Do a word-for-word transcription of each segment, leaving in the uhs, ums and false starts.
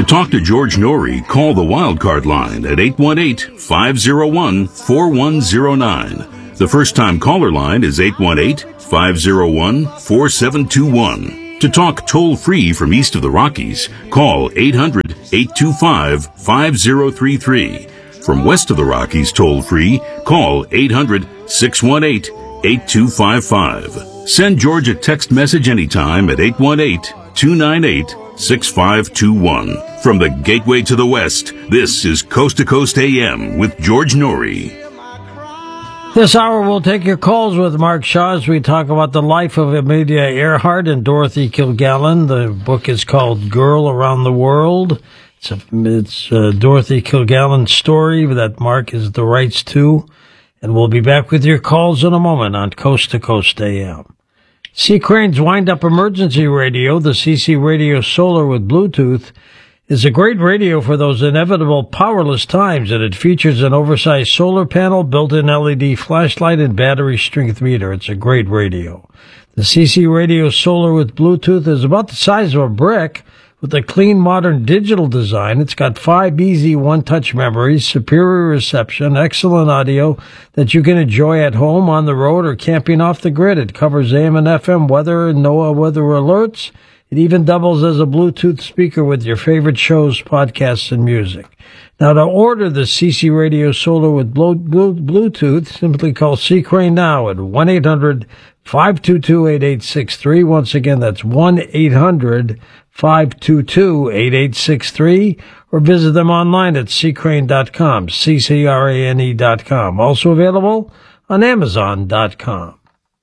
To talk to George Norrie, call the Wildcard line at eight one eight, five oh one, four one oh nine. The first-time caller line is eight one eight, five oh one, four seven two one. To talk toll-free from east of the Rockies, call eight hundred, eight two five, five oh three three. From west of the Rockies toll-free, call eight hundred, six one eight, eight two five five. Send George a text message anytime at eight one eight, two nine eight, six five two one. From the gateway to the west, this is Coast to Coast A M with George Norrie. This hour we'll take your calls with Mark Shaw as we talk about the life of Amelia Earhart and Dorothy Kilgallen. The book is called Girl Around the World. It's, a, it's uh, Dorothy Kilgallen's story that Mark has the rights to. And we'll be back with your calls in a moment on Coast to Coast A M. C. Crane's Wind-Up Emergency Radio, the C C Radio Solar with Bluetooth, is a great radio for those inevitable powerless times, and it features an oversized solar panel, built-in L E D flashlight, and battery strength meter. It's a great radio. The C C Radio Solar with Bluetooth is about the size of a brick, with a clean, modern digital design. It's got five easy one-touch memories, superior reception, excellent audio that you can enjoy at home, on the road, or camping off the grid. It covers A M and F M weather and NOAA weather alerts. It even doubles as a Bluetooth speaker with your favorite shows, podcasts, and music. Now, to order the C C Radio Solar with Bluetooth, simply call C. Crane now at one eight hundred, five two two, eight eight six three. Once again, that's one eight hundred, five two two, eight eight six three, or visit them online at c crane dot com, C C R A N E dot com. Also available on amazon dot com.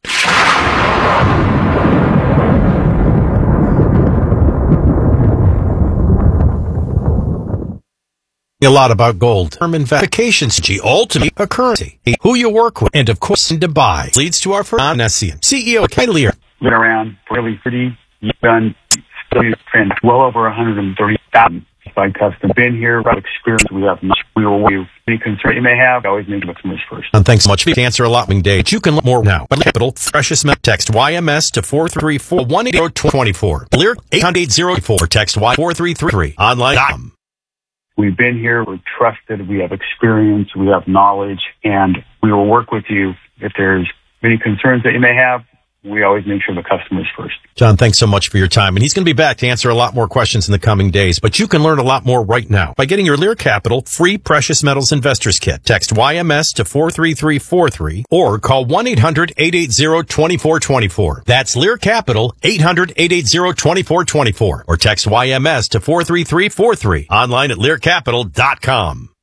A lot about gold, term vacations, G ultimate a currency, who you work with, and of course in Dubai leads to our first Nessian C E O Kylie. Been around really pretty. You've done well over one hundred thirty thousand by custom. Been here, got experience. We have much. We will with you. Any concern you may have, always make customers first. And thanks so much for Cancer Allotment Day. You can learn more now. Capital Precious Metal. Text Y M S to four three four, one eight zero two four. Clear eight hundred, eight zero four. Text Y four three three three. Online. We've been here, we're trusted, we have experience, we have knowledge, and we will work with you. If there's any concerns that you may have, we always make sure the customer's first. John, thanks so much for your time. And he's going to be back to answer a lot more questions in the coming days. But you can learn a lot more right now by getting your Lear Capital free Precious Metals Investors Kit. Text Y M S to four three three four three or call one eight hundred, eight eight zero, two four two four. That's Lear Capital, eight hundred, eight eight zero, two four two four. Or text Y M S to four three three four three. Online at lear capital dot com.